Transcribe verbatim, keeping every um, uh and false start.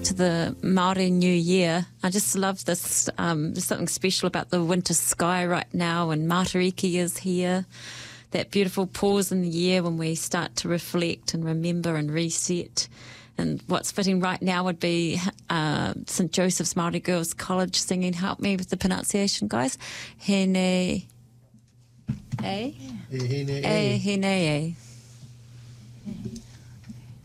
to the Māori New Year. I just love this. Um, there's something special about the winter sky right now, and Matariki is here. That beautiful pause in the year when we start to reflect and remember and reset. And what's fitting right now would be uh, Saint Joseph's Māori Girls College singing, help me with the pronunciation, guys. Hene, eh? E hene Eh, e. hene, eh.